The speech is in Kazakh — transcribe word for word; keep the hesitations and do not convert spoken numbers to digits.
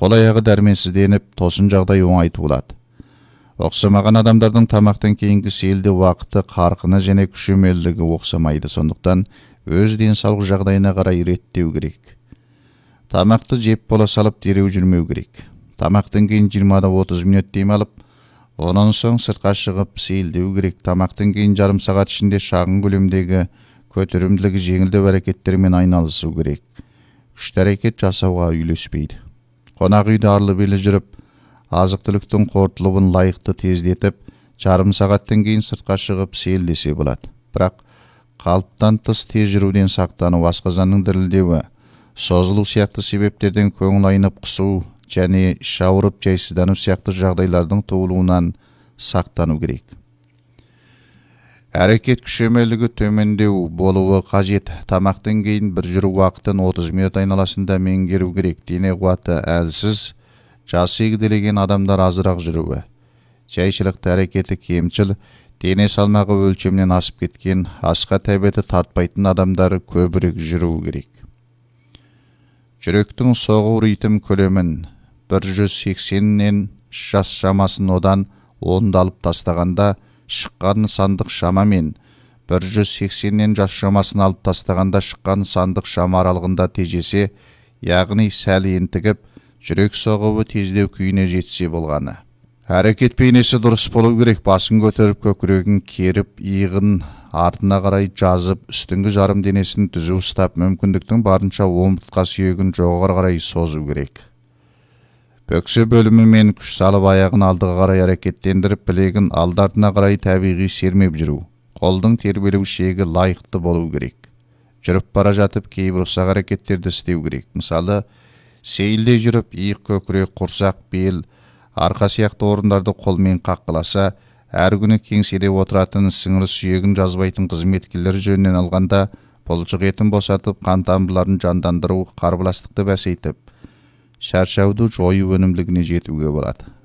қол аяғы дәрменсізденіп, тосын жағдай оңай туылады. Оқсамаған адамдардың тамақтан кейінгі сейілде уақыты, қарқыны және күшемелдігі оқсамайды, сондықтан өз денсаулық жағдайына қарай реттеу керек. Тамақты жеп бола салып дереу жүрмеу керек. Тамақтан кейін жиырмадан отыз минут дем алып, онан соң сыртқа шығып сейілдеу керек. Тамақтан кейін жарым сағат ішінде шағын көлемдегі көтерімділігі жеңілдеу әрекеттермен айналысу керек. Күшті әрекет жасауға үйлеспейді. Қонақ үйде арлы-берлі жүріп, азық-түліктің қорытылуын лайықты тездетіп, жарым сағаттан кейін сыртқа шығып сейілдесе болады. Бірақ қалыптан тыс тез жүруден сақтану, асқазанның дірілдеуі, созылу сияқты себептерден көңіл айнып құсу және іш ауырып жайсыздану сияқты жағдайлардың туылуынан сақтану керек. Әрекет күшемелігі төмендеу болуы қажет. Тамақтан кейін бір жүру уақытын отыз минут айналасында меңгеру керек. Дене қуаты әлсіз, жасы егделеген адамдар азырақ жүруі. Жайшылықты әрекеті кемшіл, дене салмағы өлшемнен асып кеткен, асқа тәбеті тартпайтын адамдар көбірек жүру керек. Жүректің соғу ритм көлемін бір жүз сексеннен жас шамасын одан онды алып тастағанда шыққан сандық шамамен бір жүз сексеннен жас шамасын алып тастағанда шыққан сандық шама аралығында тежесе, яғни сәл ентігіп, жүрек соғуы тездеу күйіне жетсе болғаны. Әрекет бейнесі дұрыс болу керек. Басын көтеріп, көкірегін керіп, иығын артына қарай жазып, үстіңгі жарым денесін түзу ұстап, мүмкіндіктің барынша омыртқа сүйегін жоғары қарай созу керек. Бөксе бөлімі мен күш салып, аяғын алдыға қарай әрекеттендіріп, білегін алды-артына қарай табиғи сермеп жүру. Қолдың тербелу шегі лайықты болу керек. Жүріп бара жатып, кейбір ұсақ әрекеттерді істеу керек. Мысалы, сейілде жүріп, иық, көкірек, құрсақ, бел, арқа сияқты орындарды қолмен қаққыласа, әр күні кеңседе отыратын сіңірі сүйегін жазбайтын қызметкерлер жөнінен алғанда, бұлшық етін босатып, қан тамырларын жандандыру, қарбаластықты бәсейтіп, шаршауды жою өнімділігіне жетуге болады.